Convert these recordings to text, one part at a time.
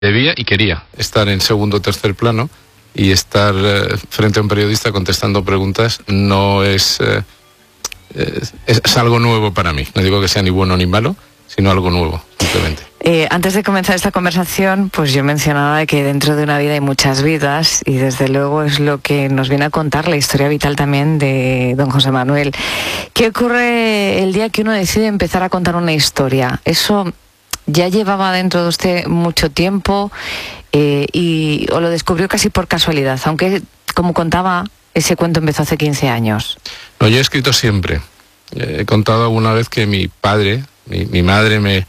debía y quería estar en segundo o tercer plano, y estar frente a un periodista contestando preguntas no es algo nuevo para mí. No digo que sea ni bueno ni malo, sino algo nuevo, simplemente. Antes de comenzar esta conversación, pues yo mencionaba que dentro de una vida hay muchas vidas, y desde luego es lo que nos viene a contar la historia vital también de don José Manuel. ¿Qué ocurre el día que uno decide empezar a contar una historia? ¿Eso ya llevaba dentro de usted mucho tiempo o lo descubrió casi por casualidad? Aunque, como contaba, ese cuento empezó hace 15 años. No, yo he escrito siempre. He contado alguna vez que mi padre, mi madre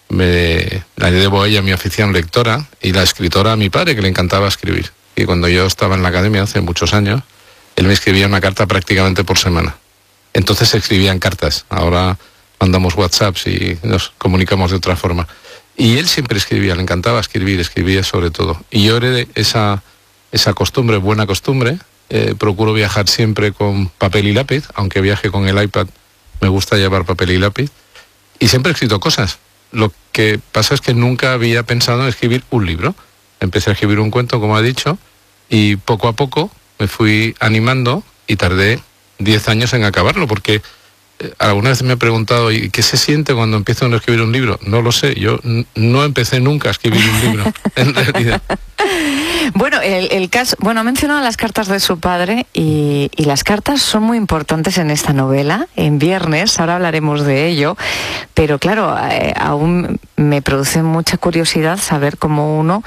la debo a ella mi afición lectora, y la escritora a mi padre, que le encantaba escribir. Y cuando yo estaba en la academia hace muchos años, él me escribía una carta prácticamente por semana. Entonces se escribían cartas, ahora mandamos WhatsApps y nos comunicamos de otra forma. Y él siempre escribía, le encantaba escribir, escribía sobre todo. Y yo heredé esa costumbre, buena costumbre. Procuro viajar siempre con papel y lápiz, aunque viaje con el iPad, me gusta llevar papel y lápiz. Y siempre he escrito cosas. Lo que pasa es que nunca había pensado en escribir un libro. Empecé a escribir un cuento, como ha dicho, y poco a poco me fui animando, y tardé 10 años en acabarlo, porque alguna vez me he preguntado, ¿y qué se siente cuando empiezo a escribir un libro? No lo sé, yo no empecé nunca a escribir un libro, en realidad. Bueno, el caso, ha mencionado las cartas de su padre, y las cartas son muy importantes en esta novela. En Viernes, ahora hablaremos de ello, pero claro, aún me produce mucha curiosidad saber cómo uno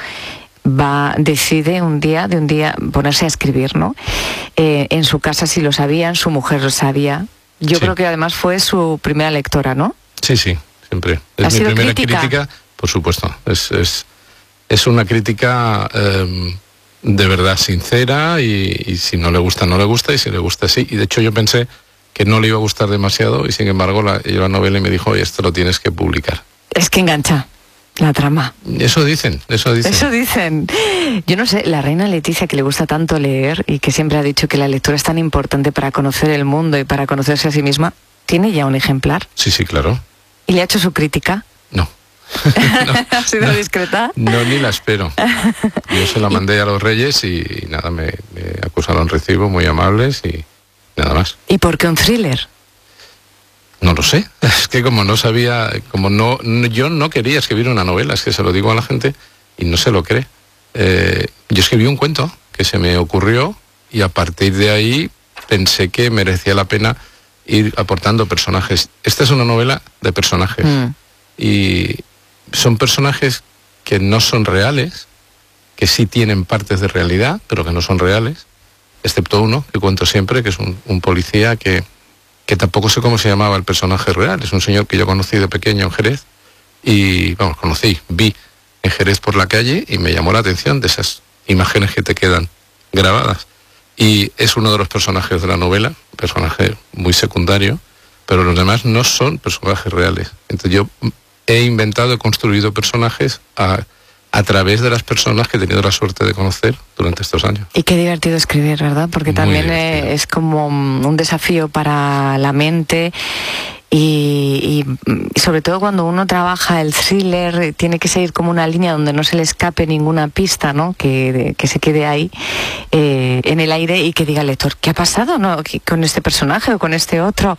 decide de un día ponerse a escribir, ¿no? En su casa sí lo sabían, su mujer lo sabía. Yo creo que además fue su primera lectora, ¿no? Sí, siempre. Es mi primera crítica, por supuesto. Es una crítica de verdad sincera, y si no le gusta, no le gusta, y si le gusta, sí. Y de hecho yo pensé que no le iba a gustar demasiado, y sin embargo leyó la novela y me dijo, oye, esto lo tienes que publicar. Es que engancha la trama. Eso dicen. Yo no sé, la reina Leticia, que le gusta tanto leer y que siempre ha dicho que la lectura es tan importante para conocer el mundo y para conocerse a sí misma, ¿tiene ya un ejemplar? Sí, claro. ¿Y le ha hecho su crítica? No. ¿Ha sido discreta? No, ni la espero. Yo se la mandé a los Reyes y nada, me acusaron recibo, muy amables, y nada más. ¿Y por qué un thriller? No lo sé, es que como no sabía, yo no quería escribir una novela, es que se lo digo a la gente y no se lo cree. Yo escribí un cuento que se me ocurrió, y a partir de ahí pensé que merecía la pena ir aportando personajes. Esta es una novela de personajes, y son personajes que no son reales, que sí tienen partes de realidad, pero que no son reales, excepto uno, que cuento siempre, que es un policía que tampoco sé cómo se llamaba el personaje real. Es un señor que yo conocí de pequeño en Jerez, y vi en Jerez por la calle, y me llamó la atención de esas imágenes que te quedan grabadas. Y es uno de los personajes de la novela, personaje muy secundario, pero los demás no son personajes reales. Entonces yo he inventado, he construido personajes a través de las personas que he tenido la suerte de conocer durante estos años. Y qué divertido escribir, ¿verdad? Porque también es como un desafío para la mente, y sobre todo cuando uno trabaja el thriller, tiene que seguir como una línea donde no se le escape ninguna pista, ¿no? Que se quede ahí en el aire, y que diga el lector, ¿qué ha pasado, no? Con este personaje o con este otro.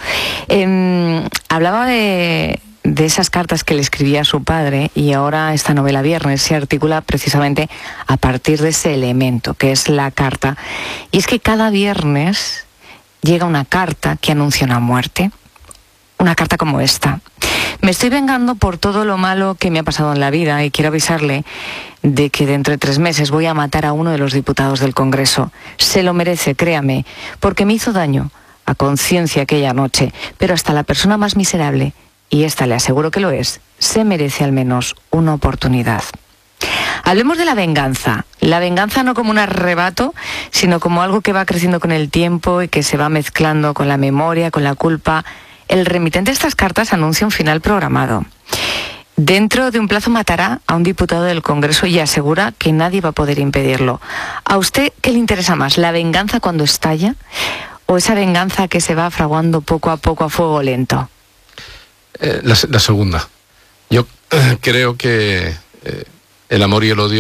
Hablaba de esas cartas que le escribía a su padre, y ahora esta novela Viernes se articula precisamente a partir de ese elemento que es la carta. Y es que cada viernes llega una carta que anuncia una muerte, una carta como esta: me estoy vengando por todo lo malo que me ha pasado en la vida, y quiero avisarle de que dentro de 3 meses voy a matar a uno de los diputados del Congreso. Se lo merece, créame, porque me hizo daño a conciencia aquella noche, pero hasta la persona más miserable, y esta le aseguro que lo es, se merece al menos una oportunidad. Hablemos de la venganza no como un arrebato, sino como algo que va creciendo con el tiempo y que se va mezclando con la memoria, con la culpa. El remitente de estas cartas anuncia un final programado. Dentro de un plazo matará a un diputado del Congreso y asegura que nadie va a poder impedirlo. ¿A usted qué le interesa más, la venganza cuando estalla, o esa venganza que se va fraguando poco a poco a fuego lento? La segunda. Yo creo que el amor y el odio